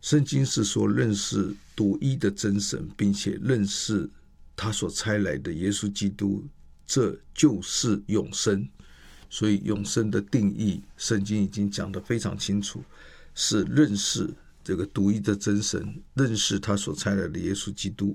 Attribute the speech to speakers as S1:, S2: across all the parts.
S1: 圣经是说认识独一的真神，并且认识他所差来的耶稣基督，这就是永生。所以永生的定义，圣经已经讲得非常清楚，是认识这个独一的真神，认识他所差来的耶稣基督。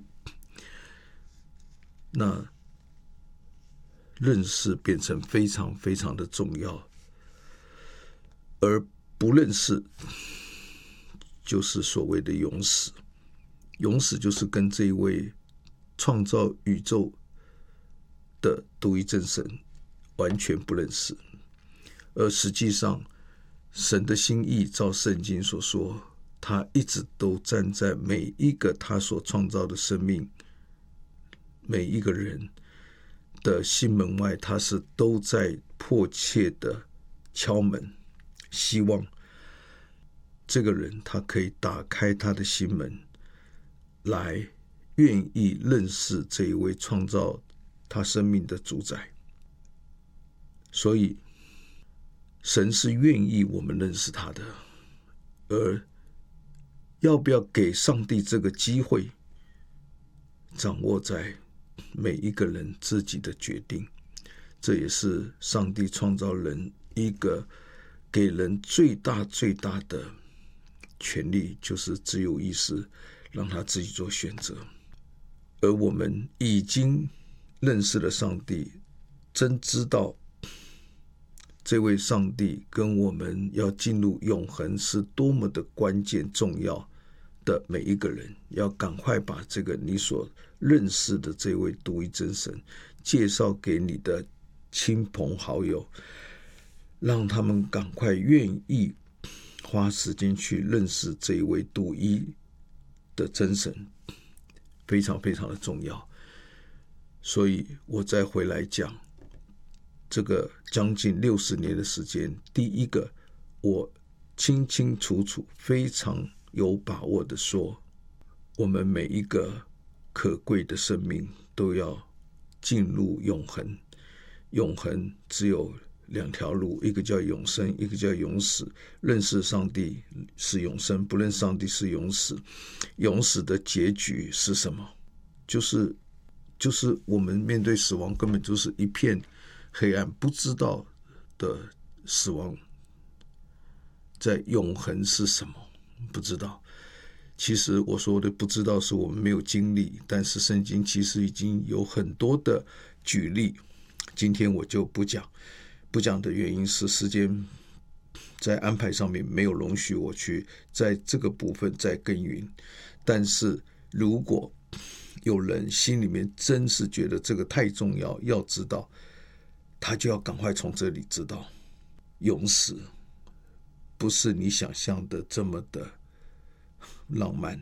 S1: 那认识变成非常非常的重要，而不认识就是所谓的永死。永死就是跟这一位创造宇宙的独一真神完全不认识。而实际上神的心意照圣经所说，他一直都站在每一个他所创造的生命，每一个人的心门外，他是都在迫切的敲门，希望这个人他可以打开他的心门，来愿意认识这一位创造他生命的主宰。所以神是愿意我们认识他的，而要不要给上帝这个机会，掌握在每一个人自己的决定。这也是上帝创造人一个给人最大最大的权利，就是自由意识，让他自己做选择。而我们已经认识了上帝，真知道这位上帝跟我们要进入永恒是多么的关键重要的，每一个人要赶快把这个你所认识的这位独一真神介绍给你的亲朋好友，让他们赶快愿意花时间去认识这一位独一的真神，非常非常的重要。所以我再回来讲这个将近60年的时间，第一个我清清楚楚非常有把握的说，我们每一个可贵的生命都要进入永恒。永恒只有2条路，一个叫永生，一个叫永死。认识上帝是永生，不认识上帝是永死。永死的结局是什么？就是我们面对死亡根本就是一片黑暗，不知道的死亡。在永恒是什么？不知道。其实我说的不知道是我们没有经历，但是圣经其实已经有很多的举例，今天我就不讲的原因是时间在安排上面没有容许我去在这个部分再耕耘。但是如果有人心里面真是觉得这个太重要，要知道，他就要赶快从这里知道，永死不是你想象的这么的浪漫。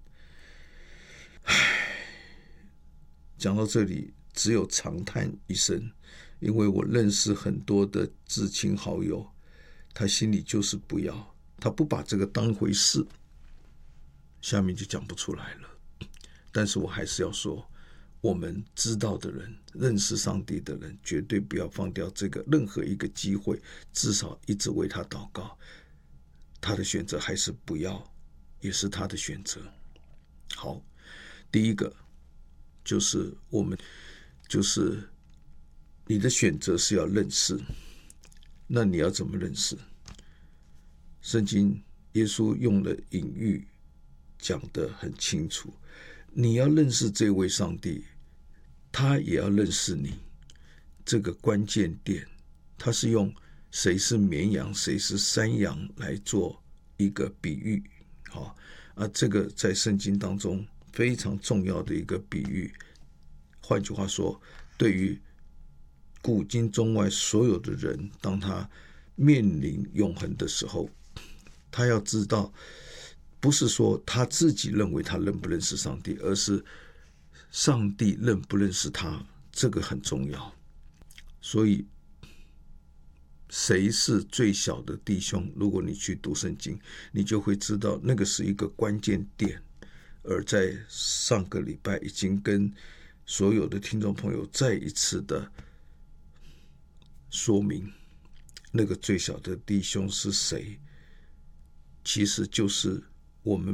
S1: 讲到这里只有长叹一声，因为我认识很多的至亲好友，他心里就是不要，他不把这个当回事，下面就讲不出来了。但是我还是要说，我们知道的人，认识上帝的人，绝对不要放掉这个任何一个机会，至少一直为他祷告。他的选择还是不要，也是他的选择。好，第一个就是你的选择是要认识，那你要怎么认识？圣经耶稣用了隐喻讲得很清楚，你要认识这位上帝，他也要认识你。这个关键点，他是用谁是绵羊谁是山羊来做一个比喻。好，这个在圣经当中非常重要的一个比喻。换句话说，对于古今中外所有的人，当他面临永恒的时候，他要知道，不是说他自己认为他认不认识上帝，而是上帝认不认识他，这个很重要。所以谁是最小的弟兄，如果你去读圣经，你就会知道那个是一个关键点。而在上个礼拜已经跟所有的听众朋友再一次的说明，那个最小的弟兄是谁，其实就是我们